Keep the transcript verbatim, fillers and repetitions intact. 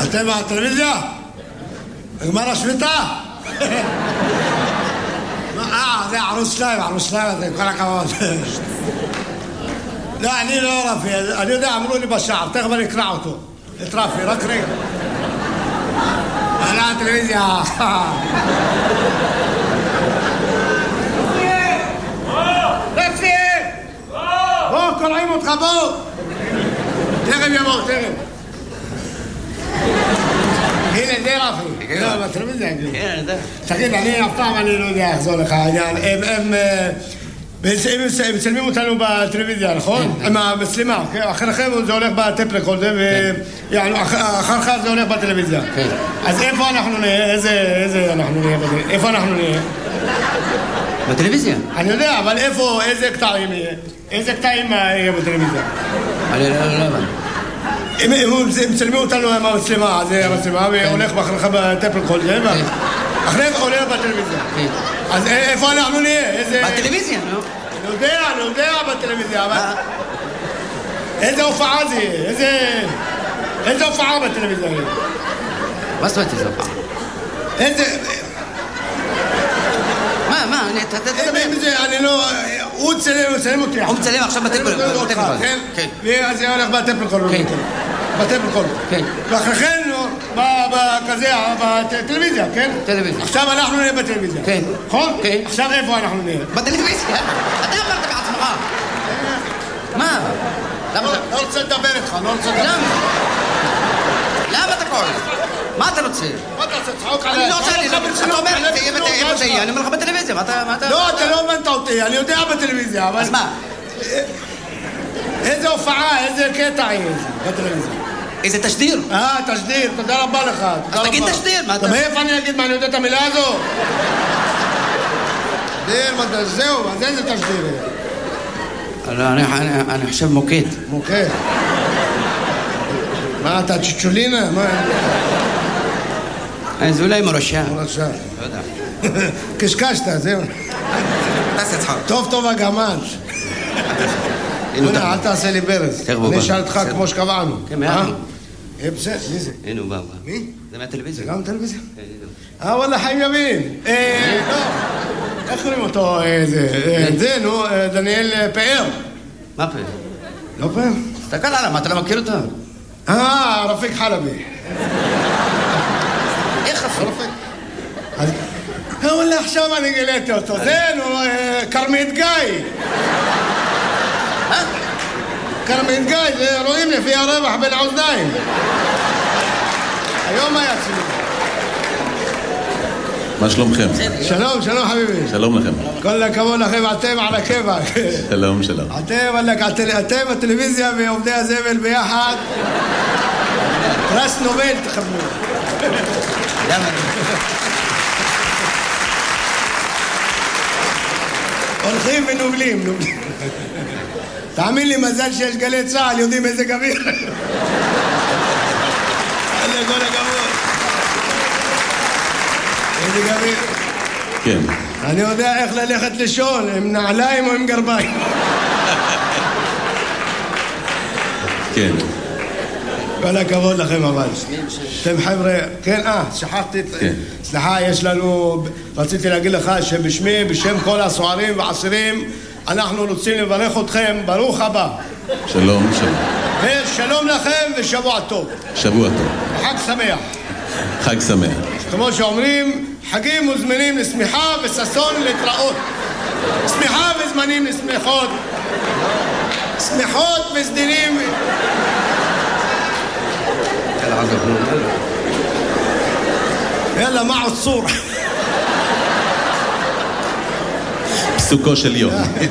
אתם מהטלוויזיה? נגמר השביתה? אה, זה ערוץ שניים, ערוץ שניים, זה כל הכבוד. לא, אני לא רפי, אני יודע, אמרו לי בשער, תכף אני אקרא אותו. את רפי, רק רגע. על הטלוויזיה. רפי! בוא, קוראים אותך, בוא! תכף יבוא, תכף. הנה, זה רפי. לא, בטלוויזיה. כן, אני יודע. תגיד, אני אף פעם אני לא יודע איך זה הולך העניין. הם... הם מצלמים אותנו בטלוויזיה, נכון? עם המצלמה. אחריכם זה הולך בטפ רקורדר, ואחריך זה הולך בטלוויזיה. אז איפה אנחנו נהיה? איזה אנחנו נהיה? איפה אנחנו נהיה? בטלוויזיה. אני יודע, אבל איפה, איזה קטעים יהיה? איזה קטעים יהיה בטלוויזיה? אני לא יודע. הם מצלמים אותנו עם המצלמה, אז המצלמה, והולך אחריך בטפ רקורדר, ואחריך הולך בטלוויזיה. אז איפה אנחנו נהיה? בטלוויזיה, לא? אני יודע, אני יודע בטלוויזיה, אבל... איזה הופעה זה יהיה? איזה... איזה הופעה בטלוויזיה יהיה? מה זאת אומרת איזה הופעה? איזה... מה, מה? אתה תדבר. אני לא... הוא צלם, הוא צלם אותי. הוא מצלם עכשיו בטלפון. כן? ואז זה הולך בטלפון. כן. בטלפון. כן. ואחריכן, כזה, בטלוויזיה, כן? טלוויזיה. עכשיו אנחנו נהיה בטלוויזיה. כן. נכון? כן. עכשיו איפה אנחנו נהיה? בטלוויזיה. אתה אמרת בעצמך. מה? לא רוצה לדבר איתך, לא רוצה לדבר. למה? למה אתה קורא? מה אתה רוצה? מה אתה רוצה? צחוק עליי. אני לא רוצה, אתה אומר, איפה זה יהיה? אני אומר לך בטלוויזיה, מה אתה... לא, אתה לא הבנת אותי, אני יודע בטלוויזיה, אבל... אז מה? איזה הופעה, איזה קטע יהיה בטלוויזיה? איזה תשדיר? אה, תשדיר, תודה רבה לך. אז תגיד תשדיר, מה אתה... מאיפה אני אגיד מה, אני יודע את המילה הזו? תשדיר, זהו, אז איזה תשדיר? אני חושב מוקד. מוקד. מה, אתה צ'צ'ולינה? מה? זה אולי מרשע. מרשע. לא יודע. קשקשת, זהו. תעשה צחוק. טוב טוב הגמל. הנה, אל תעשה לי ברז. אני אשאל אותך כמו שקבענו. כן, מהר. אה, בסדר, מי זה? הנה הוא בא. מי? זה מהטלוויזיה. זה גם טלוויזיה? אה, וואלה, חיים ימין. אה, לא. איך קוראים אותו? זה, נו, דניאל פאר. מה פאר? לא פאר? תסתכל עליו, מה, אתה לא מכיר אותו? אה, רפיק חלבי. איך רפיק? אז... וואלה, עכשיו אני גיליתי אותו. זה, נו, קרמית גיא. מה? קרמית גיא, זה רואים לפי הרווח בין האוזניים. היום היה אצלי. מה שלומכם? שלום, שלום חביבי. שלום לכם. כל הכבוד לכם, אתם על הכיוון. שלום, שלום. אתם, אתם הטלוויזיה ועובדי הזבל ביחד. פרס נובל תקבלו. למה? הולכים ונובלים, נובלים. תאמין לי, מזל שיש גלי צהל, יודעים איזה גביר. איזה כל הכבוד. איזה גביר. כן. אני יודע איך ללכת לישון, עם נעליים או עם גרביים. כן. כל הכבוד לכם אבל. אתם חבר'ה, כן, אה, שכחתי, סליחה, יש לנו, רציתי להגיד לך שבשמי, בשם כל הסוערים והעשירים, אנחנו רוצים לברך אתכם, ברוך הבא. שלום, שלום. ושלום לכם ושבוע טוב. שבוע טוב. חג שמח. חג שמח. כמו שאומרים, חגים וזמנים לשמחה וששון להתראות. שמחה וזמנים לשמחות. שמחות וסדינים. יאללה, מה עוצור? פסוקו של יום.